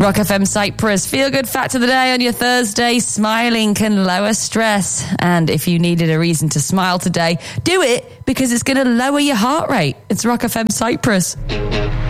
Rock FM Cyprus, feel good fact of the day on your Thursday. Smiling can lower stress. And if you needed a reason to smile today, do it because it's going to lower your heart rate. It's Rock FM Cyprus.